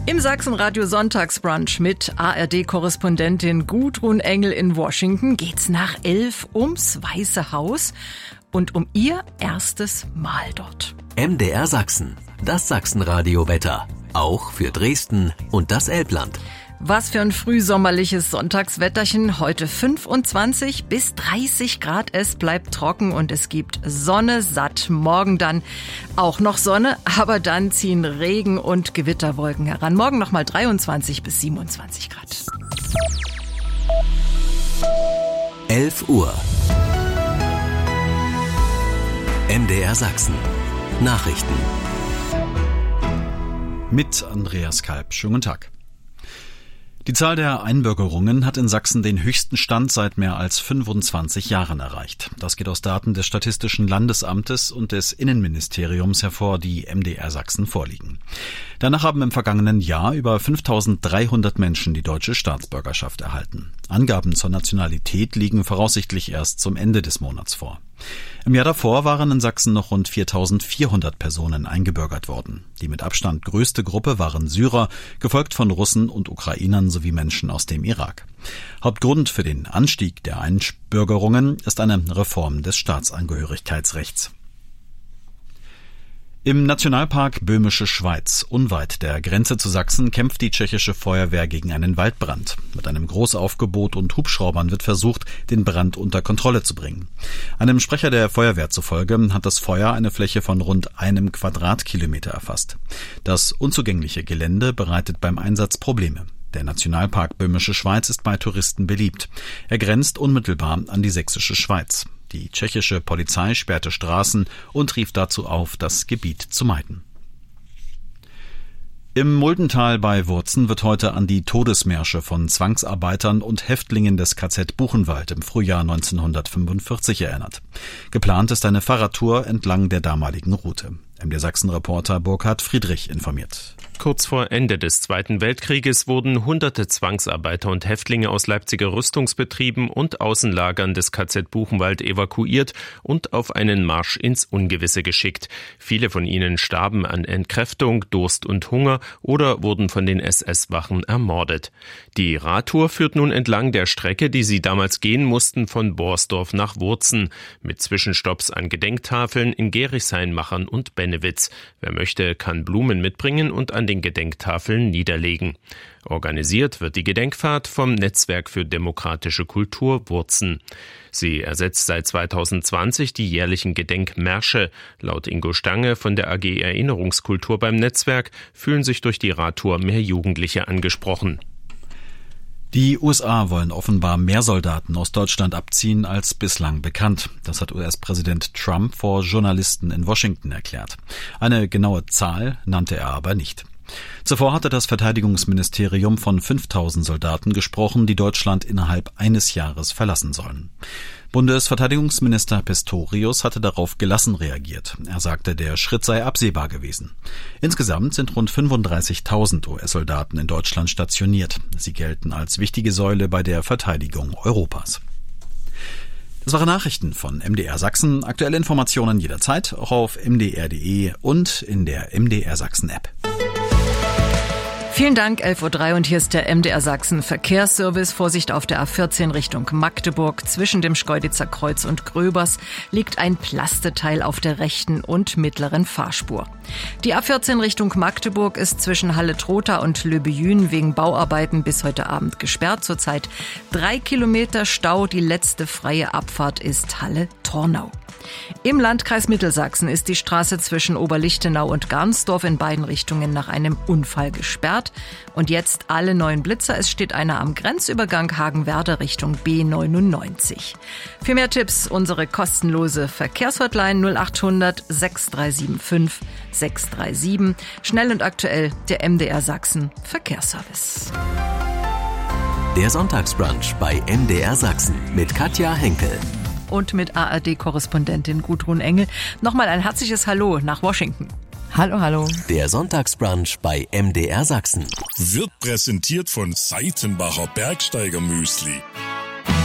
Im Sachsenradio Sonntagsbrunch mit ARD-Korrespondentin Gudrun Engel in Washington geht's nach 11 ums Weiße Haus und um ihr erstes Mal dort. MDR Sachsen, das Sachsenradio-Wetter. Auch für Dresden und das Elbland. Was für ein frühsommerliches Sonntagswetterchen. Heute 25 bis 30 Grad. Es bleibt trocken und es gibt Sonne satt. Morgen dann auch noch Sonne, aber dann ziehen Regen- und Gewitterwolken heran. Morgen nochmal 23 bis 27 Grad. 11 Uhr. MDR Sachsen. Nachrichten. Mit Andreas Kalb. Schönen guten Tag. Die Zahl der Einbürgerungen hat in Sachsen den höchsten Stand seit mehr als 25 Jahren erreicht. Das geht aus Daten des Statistischen Landesamtes und des Innenministeriums hervor, die MDR Sachsen vorliegen. Danach haben im vergangenen Jahr über 5.300 Menschen die deutsche Staatsbürgerschaft erhalten. Angaben zur Nationalität liegen voraussichtlich erst zum Ende des Monats vor. Im Jahr davor waren in Sachsen noch rund 4.400 Personen eingebürgert worden. Die mit Abstand größte Gruppe waren Syrer, gefolgt von Russen und Ukrainern sowie Menschen aus dem Irak. Hauptgrund für den Anstieg der Einbürgerungen ist eine Reform des Staatsangehörigkeitsrechts. Im Nationalpark Böhmische Schweiz, unweit der Grenze zu Sachsen, kämpft die tschechische Feuerwehr gegen einen Waldbrand. Mit einem Großaufgebot und Hubschraubern wird versucht, den Brand unter Kontrolle zu bringen. Einem Sprecher der Feuerwehr zufolge hat das Feuer eine Fläche von rund 1 Quadratkilometer erfasst. Das unzugängliche Gelände bereitet beim Einsatz Probleme. Der Nationalpark Böhmische Schweiz ist bei Touristen beliebt. Er grenzt unmittelbar an die sächsische Schweiz. Die tschechische Polizei sperrte Straßen und rief dazu auf, das Gebiet zu meiden. Im Muldental bei Wurzen wird heute an die Todesmärsche von Zwangsarbeitern und Häftlingen des KZ Buchenwald im Frühjahr 1945 erinnert. Geplant ist eine Fahrradtour entlang der damaligen Route. MDR Sachsen-Reporter Burkhard Friedrich informiert. Kurz vor Ende des Zweiten Weltkrieges wurden hunderte Zwangsarbeiter und Häftlinge aus Leipziger Rüstungsbetrieben und Außenlagern des KZ Buchenwald evakuiert und auf einen Marsch ins Ungewisse geschickt. Viele von ihnen starben an Entkräftung, Durst und Hunger oder wurden von den SS-Wachen ermordet. Die Radtour führt nun entlang der Strecke, die sie damals gehen mussten, von Borsdorf nach Wurzen, mit Zwischenstopps an Gedenktafeln in Gerichshain, Machern und Bennewitz. Wer möchte, kann Blumen mitbringen und an den Gedenktafeln niederlegen. Organisiert wird die Gedenkfahrt vom Netzwerk für demokratische Kultur Wurzen. Sie ersetzt seit 2020 die jährlichen Gedenkmärsche. Laut Ingo Stange von der AG Erinnerungskultur beim Netzwerk fühlen sich durch die Radtour mehr Jugendliche angesprochen. Die USA wollen offenbar mehr Soldaten aus Deutschland abziehen als bislang bekannt. Das hat US-Präsident Trump vor Journalisten in Washington erklärt. Eine genaue Zahl nannte er aber nicht. Zuvor hatte das Verteidigungsministerium von 5.000 Soldaten gesprochen, die Deutschland innerhalb eines Jahres verlassen sollen. Bundesverteidigungsminister Pistorius hatte darauf gelassen reagiert. Er sagte, der Schritt sei absehbar gewesen. Insgesamt sind rund 35.000 US-Soldaten in Deutschland stationiert. Sie gelten als wichtige Säule bei der Verteidigung Europas. Das waren Nachrichten von MDR Sachsen. Aktuelle Informationen jederzeit, auch auf mdr.de und in der MDR Sachsen App. Vielen Dank, 11.03 Uhr und hier ist der MDR Sachsen Verkehrsservice. Vorsicht auf der A14 Richtung Magdeburg. Zwischen dem Schkeuditzer Kreuz und Gröbers liegt ein Plasteteil auf der rechten und mittleren Fahrspur. Die A14 Richtung Magdeburg ist zwischen Halle-Trotha und Löbejün wegen Bauarbeiten bis heute Abend gesperrt. Zurzeit 3 Kilometer Stau. Die letzte freie Abfahrt ist Halle-Tornau. Im Landkreis Mittelsachsen ist die Straße zwischen Oberlichtenau und Garnsdorf in beiden Richtungen nach einem Unfall gesperrt. Und jetzt alle neuen Blitzer. Es steht einer am Grenzübergang Hagenwerder Richtung B99. Für mehr Tipps unsere kostenlose Verkehrshotline 0800 6375 637. Schnell und aktuell der MDR Sachsen Verkehrsservice. Der Sonntagsbrunch bei MDR Sachsen mit Katja Henkel. Und mit ARD-Korrespondentin Gudrun Engel. Nochmal ein herzliches Hallo nach Washington. Hallo, hallo. Der Sonntagsbrunch bei MDR Sachsen wird präsentiert von Seitenbacher Bergsteiger Müsli.